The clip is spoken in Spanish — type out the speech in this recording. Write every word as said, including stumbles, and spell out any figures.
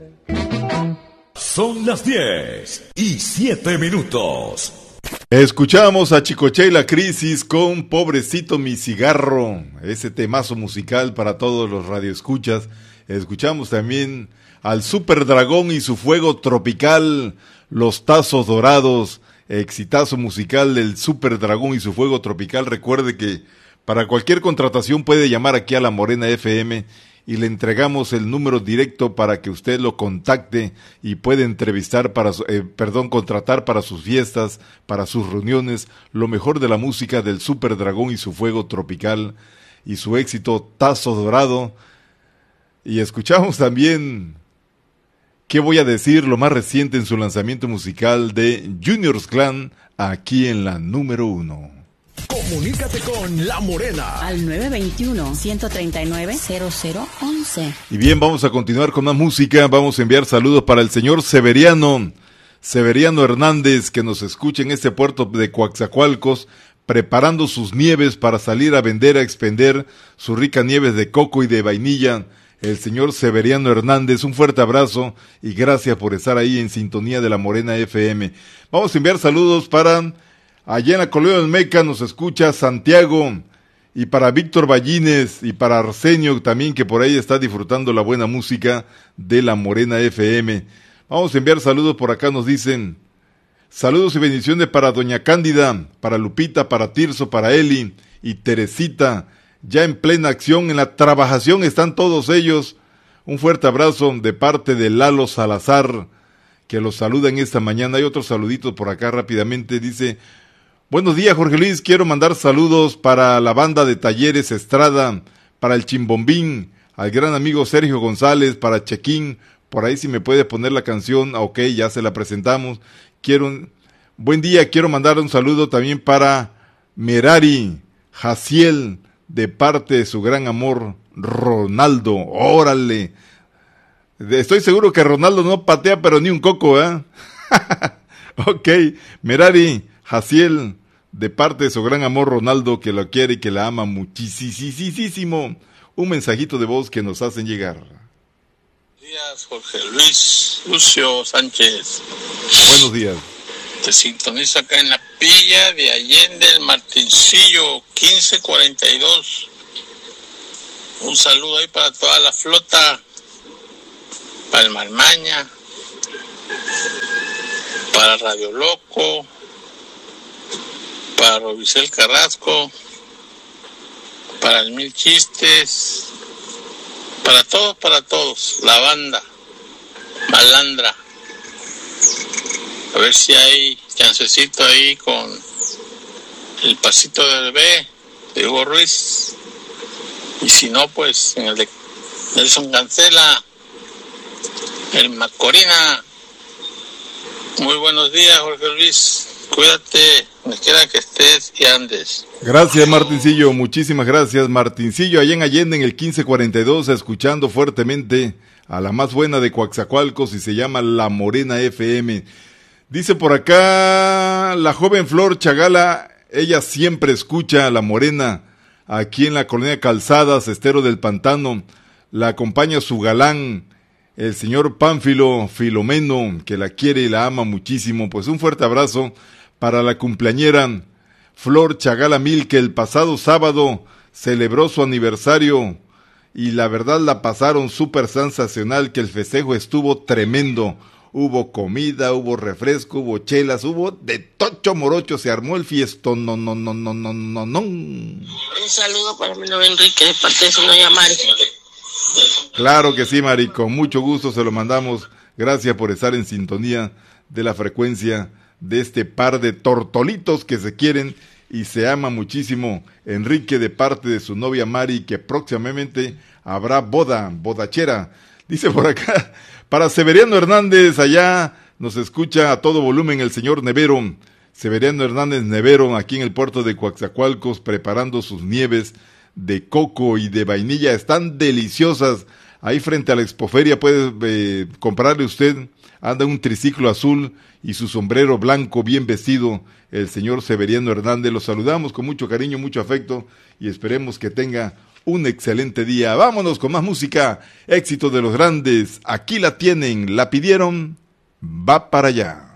Son las diez y siete minutos. Escuchamos a Chicoche y la Crisis con Pobrecito mi cigarro, ese temazo musical para todos los radioescuchas. Escuchamos también al Super Dragón y su Fuego Tropical, Los Tazos Dorados, exitazo musical del Super Dragón y su Fuego Tropical. Recuerde que para cualquier contratación puede llamar aquí a La Morena F M y le entregamos el número directo para que usted lo contacte y puede entrevistar para, eh, perdón, contratar para sus fiestas, para sus reuniones, lo mejor de la música del Super Dragón y su Fuego Tropical y su éxito Tazo Dorado. Y escuchamos también, ¿qué voy a decir? Lo más reciente en su lanzamiento musical de Junior's Clan, aquí en la número uno. Comunícate con La Morena al nueve dos uno, uno tres nueve, cero cero uno uno. Y bien, vamos a continuar con más música. Vamos a enviar saludos para el señor Severiano, Severiano Hernández, que nos escucha en este puerto de Coatzacoalcos, preparando sus nieves para salir a vender, a expender sus ricas nieves de coco y de vainilla. El señor Severiano Hernández, un fuerte abrazo y gracias por estar ahí en sintonía de La Morena F M. Vamos a enviar saludos para... allá en la Colonia del Meca nos escucha Santiago, y para Víctor Ballines y para Arsenio también, que por ahí está disfrutando la buena música de La Morena F M. Vamos a enviar saludos por acá, nos dicen saludos y bendiciones para Doña Cándida, para Lupita, para Tirso, para Eli y Teresita, ya en plena acción, en la trabajación están todos ellos. Un fuerte abrazo de parte de Lalo Salazar, que los saluda en esta mañana. Hay otros saluditos por acá rápidamente, dice: buenos días, Jorge Luis, quiero mandar saludos para la banda de Talleres Estrada, para el Chimbombín, al gran amigo Sergio González, para Chequín, por ahí si me puede poner la canción, ok, ya se la presentamos. Quiero un buen día, quiero mandar un saludo también para Merari Jaciel, de parte de su gran amor, Ronaldo. Órale, estoy seguro que Ronaldo no patea pero ni un coco, ¿eh? Ok, Merari Jaciel, de parte de su gran amor Ronaldo, que lo quiere y que la ama muchísimo. Un mensajito de voz que nos hacen llegar. Buenos días, Jorge Luis Lucio Sánchez. Buenos días. Te sintonizo acá en la Pilla de Allende, el Martincillo, quince cuarenta y dos. Un saludo ahí para toda la flota, para el Malmaña, para Radio Loco, para Robicel Carrasco, para el Mil Chistes, para todos, para todos, la banda Malandra. A ver si hay chancecito ahí con el pasito del B de Hugo Ruiz, y si no, pues en el de Nelson Cancela, el Macorina. Muy buenos días, Jorge Luis. Cuídate, donde quiera que estés y andes. Gracias, Martincillo, muchísimas gracias, Martincillo, allá en Allende en el quince cuarenta y dos, escuchando fuertemente a la más buena de Coatzacoalcos y se llama La Morena F M. Dice por acá la joven Flor Chagala, ella siempre escucha a La Morena, aquí en la colonia Calzadas, Estero del Pantano, la acompaña su galán, el señor Pánfilo Filomeno, que la quiere y la ama muchísimo. Pues un fuerte abrazo para la cumpleañera Flor Chagala Mil, que el pasado sábado celebró su aniversario y la verdad la pasaron súper sensacional, que el festejo estuvo tremendo. Hubo comida, hubo refresco, hubo chelas, hubo de tocho morocho, se armó el fiestón, no, no, no, no, no, no, no. Un saludo para mi novio Enrique, de parte de su novia Mari. Claro que sí, Mari, con mucho gusto se lo mandamos. Gracias por estar en sintonía de la frecuencia de este par de tortolitos que se quieren y se ama muchísimo. Enrique, de parte de su novia Mari, que próximamente habrá boda, bodachera. Dice por acá, para Severiano Hernández, allá nos escucha a todo volumen el señor Nevero. Severiano Hernández Nevero, aquí en el puerto de Coatzacoalcos, preparando sus nieves de coco y de vainilla. Están deliciosas. Ahí frente a la Expoferia puede eh, comprarle usted. Anda un triciclo azul y su sombrero blanco bien vestido, el señor Severiano Hernández. Los saludamos con mucho cariño, mucho afecto y esperemos que tenga un excelente día. Vámonos con más música. Éxito de los grandes. Aquí la tienen, la pidieron, va para allá.